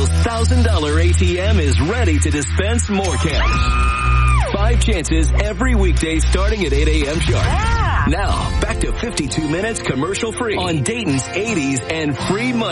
T-Mobile's $1,000 ATM is ready to dispense more cash. 5 chances every weekday starting at 8 a.m. sharp. Yeah. Now, back to 52 minutes commercial free on Dayton's 80s and free money.